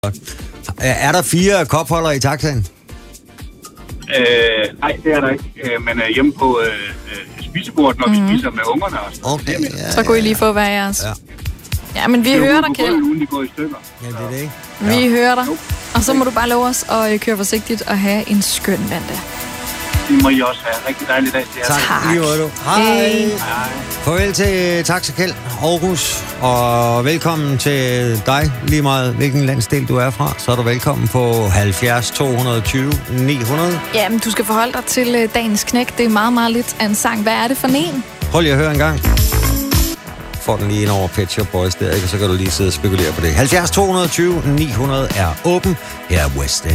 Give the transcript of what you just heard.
Er der 4 kopholder i taxaen? Nej, det er der ikke. Men hjemme på spisebordet, når vi spiser med ungerne. Okay, ja, så kunne I lige få hver jeres. Ja. Ja, men vi hører dig, Kjeld. Uden de går i stykker. Ja, det er det, ikke? Vi hører dig. Og så må du bare love os at køre forsigtigt og have en skøn mandag. Det må I også have. Rigtig dejlig dag til jer. Tak. Lige du. Hej. Farvel til Taxa Kjeld, Aarhus, og velkommen til dig, lige meget hvilken landsdel du er fra. Så er du velkommen på 70 220 900. Ja, men du skal forholde dig til dagens knæk. Det er meget, meget lidt af en sang. Hvad er det for en? Prøv lige at høre en gang. Får den lige ind over Pet Shop Boys der, ikke? Så kan du lige sidde og spekulere på det. 70 220 900 er åben. Her er West End.